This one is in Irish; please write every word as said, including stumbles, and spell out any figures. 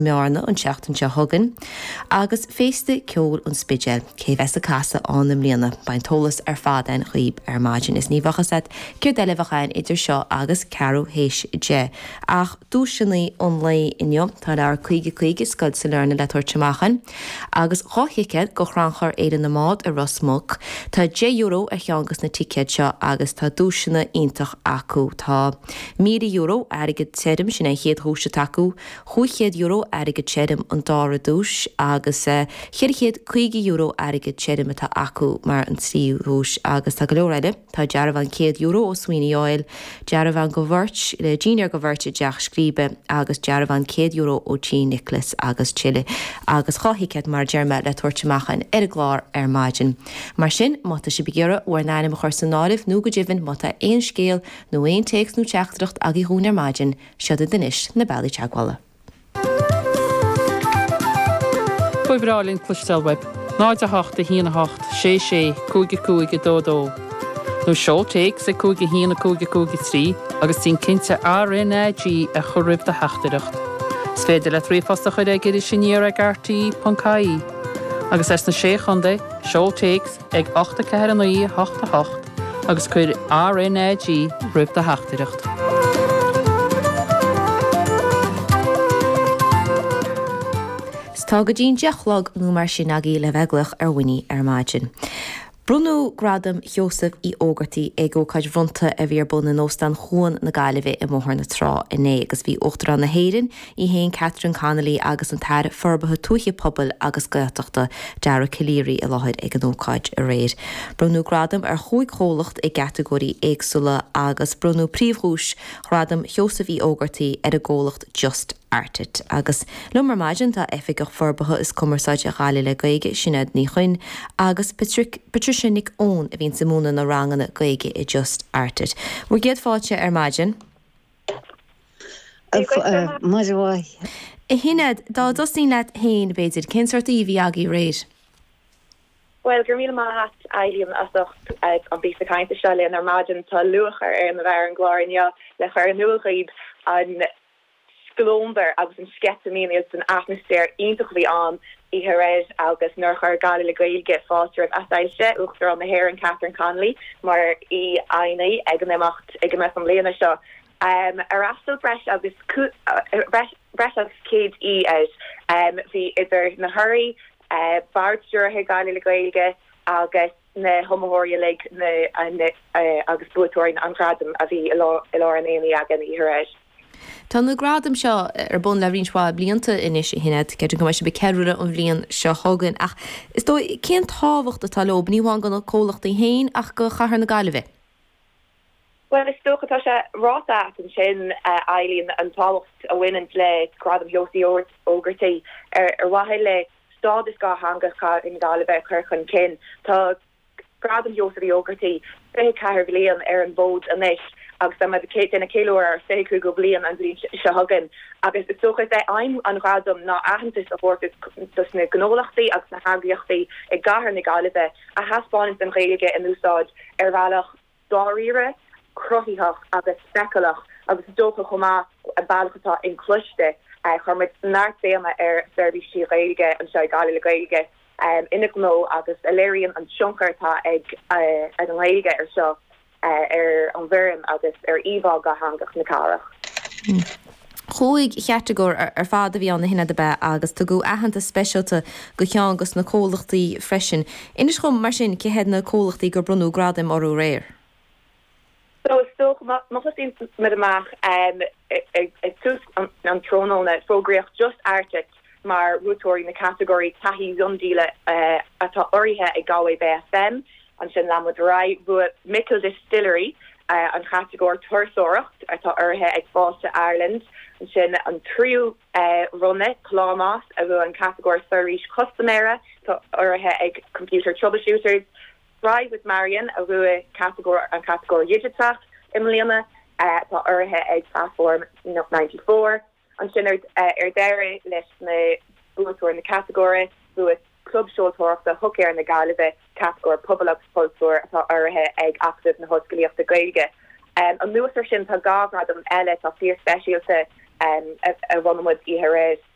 mearna an seachtain se thugan, agus féiste ceol an spidéil cé bheits a casa an na mbliana bain tolas ar fádain chuoib ar maidin is níomhachasad céir deilefhachain idir seo agus cearú héis de. Ach dúisinaí an lei inniu tá ar chuige chuige scud sa learna le tuairteachchan, agus chochiiced go chranchar éidir na mád a Rosmach, tá dé euro a cheangas na ticeid seo agus tá dúisina ionintach acu tá mí euro airigid tedim sin é chéad húsa taú, chuchéad euro airigid tedim an dára dúis agus chéad chuige euro airigid tedim atá acu mar an trí hús agus tá golóreide tá dearh an céad euro ó Sweeney Oil, dearh an go bhirt le junior go bhirte deach scríbe agus dearh an céad euro ó Jean Nicholas agus Chile agus chohiiced mar dearma le tuairteachchan ar a glár ar maidin. Mar sin mata si begéire war náim chuir san náibh nó go ddíhann mata éon scéal nó éon téex nó teachtracht a í hún ar maidin siad denis na bailí teaghála. Fuibrálinn clustelweb, náid a hocht a híana hocht, sé sé, cúige cúige dó dó. Nó seo téig sa cúige híana cúige cúige trí, agus tín cinnte R N A G a choribh de heachtareacht. Sféidir le trí fasta chuir ag idir sinníar ag R T I dot C A I. Agus es na sé chunda, seo téig ag ochta ceir an í hocht a hocht, agus chuir R N A G ribh de heachtareacht. Tá go dín deachlog nó mar sin agé le bheglach ar winní ar maidin. Brunú gradam Joseph í ógartaí ag ó caid bhronta a bhíar bun na nóstan chuan na gaiileh i mthir na trá inné agus bhí ochtar an na héirin i héon Catherine Connolly agus an tair forbathe tuaithe pobl agus gaiteachta deara cilírí i láthir ag an ócáid a réir. Brunú gradam ar chuig cholacht i categóí éagsúla agus brunú príomhthúis gradam Joseph í ógartaí ar a ggólacht just artit. Agus lumar maidin tá efig ach forbathe is cumarsáid a gáile le gaige sinad ní chuin agus Patricia Nick ón a bhín samúna na rangana gaige i just artit. Bhuair géad fáte ar maidin? Maidin bhai. I hinad dá dosín leat hain beidir cén sorta í bhí agé réir? Well, gur míle maith ailiam asocht an bí a caiinte se le ar maidin tá luachar ar na bhar an gláirne le chuir an nuachaid an glomber agus an sketamine is an atmosfér ionintach bhí an i réid agus nuair chuir gáile le gailge fáilte as éilte uachtar an na hair an Catherine Connolly mar i aine ag an éimeacht ag an me an léana seo. Um, ar astal breis agus breis agus céad í out bhí idir na thuirí barúthe gáile le gailge agus na homória le agus buútóirin an gradam a bhí i lá an éanaí agan i réid. Tá na gradam seo ar bun le rionsáil blianta inis hinad ceidir go se be ceúra an bhríon seo thugan ach is dó cén táhacht a talób níháin gan cólachta héin ach go chahar na gaiileh. Well is sto tá se ráta an sin ailín an táhacht a bhainean le gradam Josie ógartaí ar ar waheile le stád is gá hangas cá in gaiileh chuir chun cin tá gradam Josie ógartaí fé ceir bblion ar an bód a níis. agus am advocate in a kilo ar séú go blian an bblin se hagan agus is socha é aim an gradam ná ahantas a bhórtas dus na gnólachtaí agus na hagraíochtaí ag gahar na gaiileh a haspáin an réige in úsáid ar bhealach dáíre crothíthach agus specalach agus dócha chomá a bailachatá in cluiste chumid náir féama ar service sí réige an se gaiile le gaige ina gó agus a léironn an sionkartá ag ag an réige ar seo. Uh, ar an bhirm agus ar íbá go hangach na carach. Chúig cheartagóir ar, ar fád a bhí anna hinna be agus tá go ahananta speisialta go cheangus na cólachtaí freisin. Inis chum mar sin cehead na cólachtaí gur brunú gradam orú réir. So sto machtín mit amach ag tús an trónal na fógraíocht just artit mar rútóirí na categóí tahí zondíle atá oríthe ag Galway B S M. An sin lamodrai bu Mickle Distillery uh, an categór tuairsoracht atá orthe ag fáiste Ireland an sin an tríú uh, runne chlámas a bfu an categór service customera tá orthe ag computer troubleshooters. Ride with Marion a bfu categór an categór digitacht imliana uh, tá orthe ag platform ninety-four an sin ar uh, ar deire leis na buúir na categóri bu club showtóach a hook ar na gaiileh categór public sponsor atá orthe ag active na hoscaíocht a gaige. Um, an nuasar sin tá gáhrad an eile tá fíor speisialte um, a, a runmud i réis